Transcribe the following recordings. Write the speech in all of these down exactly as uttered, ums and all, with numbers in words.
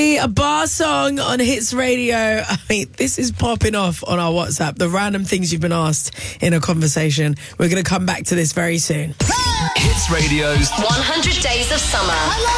A bar song on Hits Radio. I mean, this is popping off on our WhatsApp. The random things you've been asked in a conversation. We're going to come back to this very soon. Hits Radio's one hundred Days of Summer.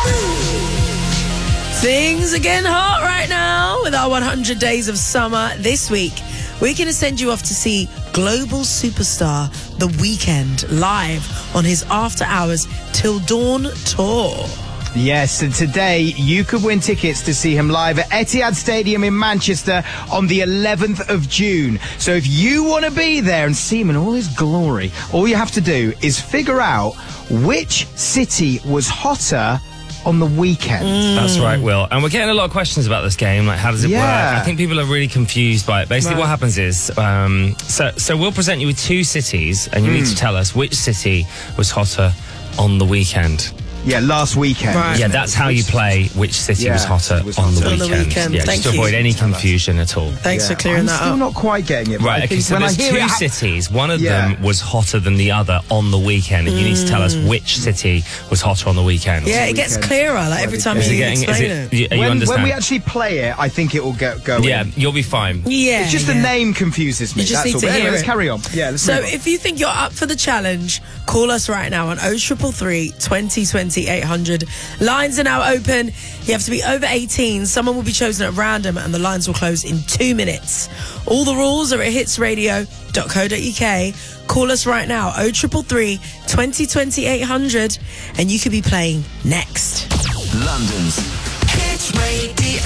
Things are getting hot right now with our one hundred Days of Summer. This week, we're going to send you off to see global superstar The Weeknd live on his After Hours Till Dawn tour. Yes, and today you could win tickets to see him live at Etihad Stadium in Manchester on the eleventh of June. So if you want to be there and see him in all his glory, all you have to do is figure out which city was hotter on the weekend. Mm. That's right, Will. And we're getting a lot of questions about this game. Like, how does it yeah. work? I think people are really confused by it. Basically, right. what happens is, um, so so we'll present you with two cities, and you mm. need to tell us which city was hotter on the weekend. Yeah, last weekend. Right. Yeah, that's how you play which city yeah, was hotter was on, the on the weekend. Yeah, Thank just to avoid you. any confusion at all. Thanks yeah. for clearing I'm that up. I'm still not quite getting it. Right, okay, so there's two ha- cities. One of yeah. them was hotter than the other on the weekend, and mm. you need to tell us which city was hotter on the weekend. Yeah, it gets clearer like every time you getting, explain it. it. You when, understand? when we actually play it, I think it will go, go Yeah, in. you'll be fine. Yeah, It's just yeah. the name confuses me. You just That's need all. to But hear anyway, it. let's carry on. Yeah, let's So move on. if you think you're up for the challenge, call us right now on oh three three three, twenty twenty, eight hundred. Lines are now open. You have to be over eighteen. Someone will be chosen at random and the lines will close in two minutes. All the rules are at hits radio dot co dot uk. Call us right now, oh three three three, twenty twenty, eight hundred, and you could be playing next. London's Hits Radio.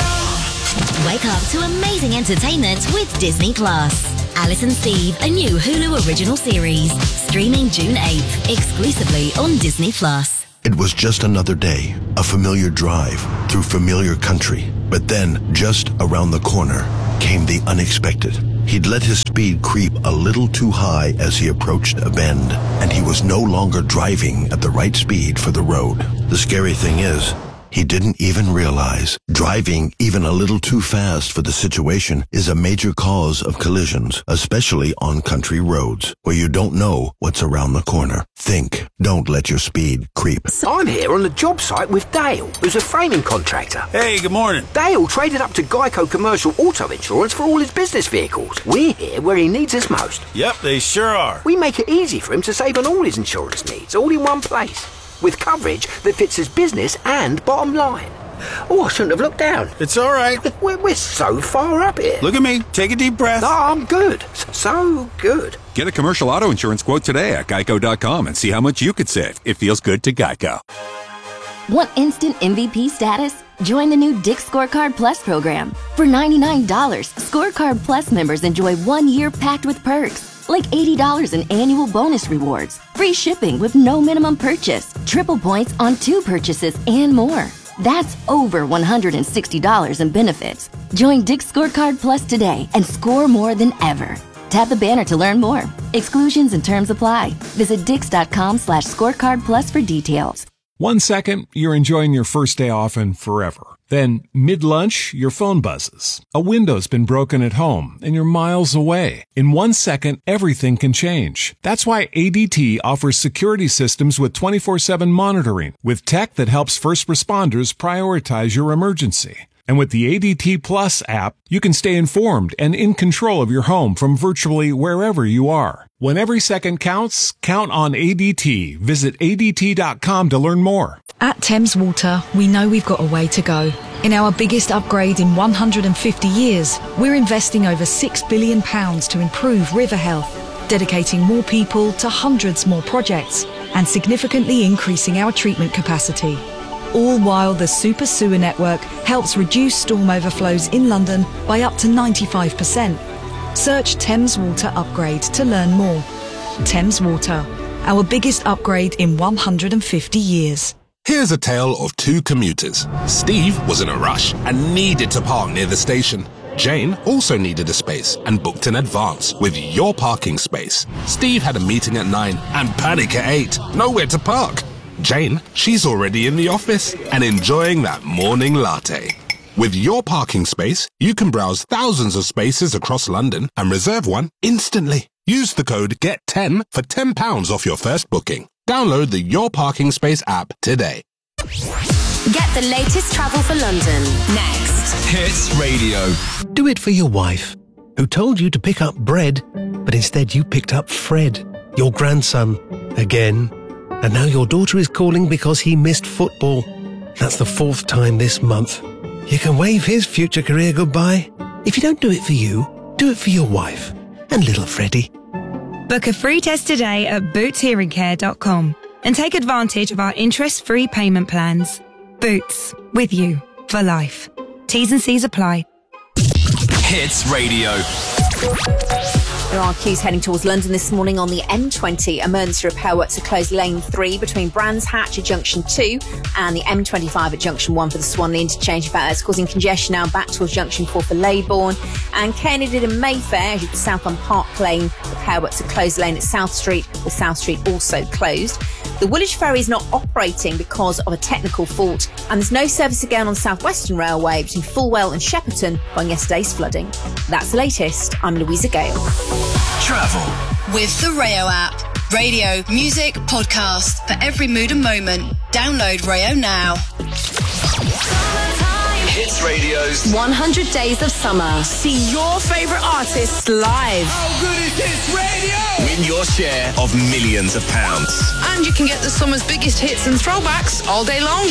Wake up to amazing entertainment with Disney Plus. Alice and Steve, a new Hulu original series. Streaming June eighth, exclusively on Disney Plus. It was just another day, a familiar drive through familiar country. But then, just around the corner, came the unexpected. He'd let his speed creep a little too high as he approached a bend, and he was no longer driving at the right speed for the road. The scary thing is, he didn't even realize driving even a little too fast for the situation is a major cause of collisions, especially on country roads where you don't know what's around the corner. Think. Don't let your speed creep. I'm here on the job site with Dale, who's a framing contractor. Hey, good morning. Dale traded up to Geico Commercial Auto Insurance for all his business vehicles. We're here where he needs us most. Yep, they sure are. We make it easy for him to save on all his insurance needs, all in one place, with coverage that fits his business and bottom line. Oh, I shouldn't have looked down. It's all right. We're, we're so far up here. Look at me. Take a deep breath. Oh, I'm good. So good. Get a commercial auto insurance quote today at geico dot com and see how much you could save. It feels good to Geico. Want instant M V P status? Join the new Dick's Scorecard Plus program. For ninety-nine dollars, Scorecard Plus members enjoy one year packed with perks, like eighty dollars in annual bonus rewards, free shipping with no minimum purchase, triple points on two purchases, and more. That's over one hundred sixty dollars in benefits. Join Dick's Scorecard Plus today and score more than ever. Tap the banner to learn more. Exclusions and terms apply. Visit dix.com slash scorecard plus for details. One second, you're enjoying your first day off and forever. Then, mid-lunch, your phone buzzes. A window's been broken at home, and you're miles away. In one second, everything can change. That's why A D T offers security systems with twenty-four seven monitoring, with tech that helps first responders prioritize your emergency. And with the A D T Plus app, you can stay informed and in control of your home from virtually wherever you are. When every second counts, count on A D T. Visit A D T dot com to learn more. At Thames Water, we know we've got a way to go. In our biggest upgrade in one hundred fifty years, we're investing over six billion pounds to improve river health, dedicating more people to hundreds more projects, and significantly increasing our treatment capacity. All while the Super Sewer Network helps reduce storm overflows in London by up to ninety-five percent. Search Thames Water Upgrade to learn more. Thames Water, our biggest upgrade in one hundred fifty years. Here's a tale of two commuters. Steve was in a rush and needed to park near the station. Jane also needed a space and booked in advance with Your Parking Space. Steve had a meeting at nine and panic at eight. Nowhere to park. Jane, she's already in the office and enjoying that morning latte. With Your Parking Space, you can browse thousands of spaces across London and reserve one instantly. Use the code get ten for ten pounds off your first booking. Download the Your Parking Space app today. Get the latest travel for London next. Hits Radio. Do it for your wife, who told you to pick up bread, but instead you picked up Fred, your grandson, again. And now your daughter is calling because he missed football. That's the fourth time this month. You can wave his future career goodbye. If you don't do it for you, do it for your wife and little Freddie. Book a free test today at boots hearing care dot com and take advantage of our interest-free payment plans. Boots, with you for life. T's and C's apply. Hits Radio. There are queues heading towards London this morning on the M twenty. Emergency repair works to close lane three between Brands Hatch at junction two and the M twenty-five at junction one for the Swanley interchange. In fact, that's causing congestion now back towards junction four for Leybourne. And Kennedy and Mayfair, as you get south on Park Lane, repair works to close lane at South Street, with South Street also closed. The Woolwich Ferry is not operating because of a technical fault, and there's no service again on South Western Railway between Fulwell and Shepperton following yesterday's flooding. That's the latest. I'm Louisa Gale. Travel with the Rayo app. Radio, music, podcast for every mood and moment. Download Rayo now. Hits Radio's one hundred Days of Summer. See your favourite artists live. How good is Hits Radio? Win your share of millions of pounds. And you can get the summer's biggest hits and throwbacks all day long.